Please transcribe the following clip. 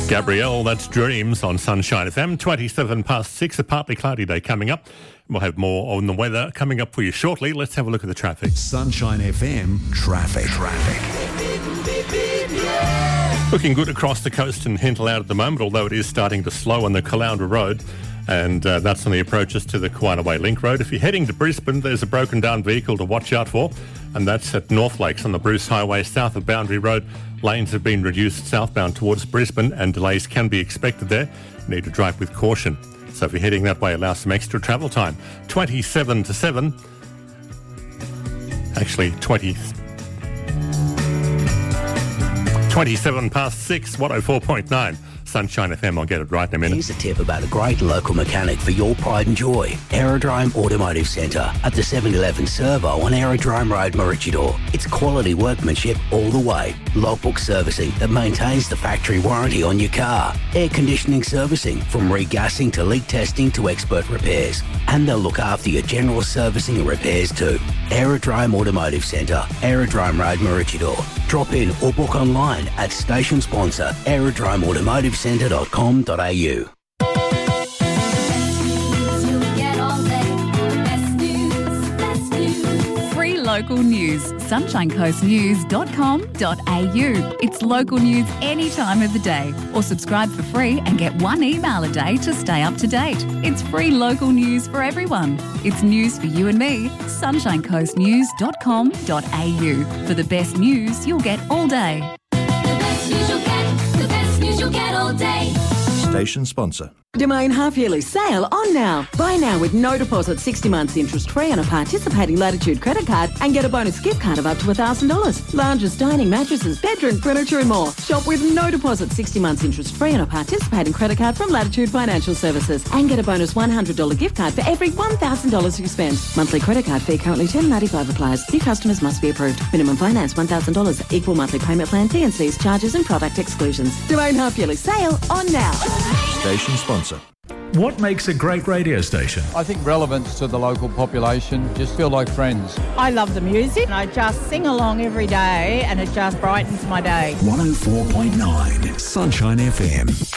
Gabrielle, that's Dreams on Sunshine FM. 27 past 6, a partly cloudy day coming up. We'll have more on the weather coming up for you shortly. Let's have a look at the traffic. Sunshine FM traffic. Looking good across the coast and Hindle out at the moment, although it is starting to slow on the Caloundra Road. And that's on the approaches to the Quinaway Link Road. If you're heading to Brisbane, there's a broken down vehicle to watch out for, and that's at North Lakes on the Bruce Highway south of Boundary Road. Lanes have been reduced southbound towards Brisbane, and delays can be expected there. You need to drive with caution. So if you're heading that way, allow some extra travel time. 27 to 7. Actually, 27 past 6, 104.9. Sunshine FM, I'll get it right in a minute. Here's a tip about a great local mechanic for your pride and joy. Aerodrome Automotive Centre at the 711 Servo on Aerodrome Road, Maroochydore. It's quality workmanship all the way. Logbook servicing that maintains the factory warranty on your car. Air conditioning servicing from regassing to leak testing to expert repairs. And they'll look after your general servicing and repairs too. Aerodrome Automotive Centre, Aerodrome Road, Maroochydore. Drop in or book online at station sponsor aerodromeautomotivecentre.com.au. Free local news. sunshinecoastnews.com.au. It's local news any time of the day. Or subscribe for free and get one email a day to stay up to date. It's free local news for everyone. It's news for you and me. sunshinecoastnews.com.au. For the best news you'll get all day. The best news you'll get all day. Station sponsor. Domain half-yearly sale on now. Buy now with no deposit, 60 months interest-free on a participating Latitude credit card and get a bonus gift card of up to $1,000. Lounges, dining, mattresses, bedroom furniture and more. Shop with no deposit, 60 months interest-free on a participating credit card from Latitude Financial Services and get a bonus $100 gift card for every $1,000 you spend. Monthly credit card fee currently $10.95 applies. New customers must be approved. Minimum finance $1,000. Equal monthly payment plan, T&Cs, charges and product exclusions. Domain half-yearly sale on now. Station sponsor. What makes a great radio station? I think relevance to the local population, just feel like friends. I love the music and I just sing along every day and it just brightens my day. 104.9 Sunshine FM.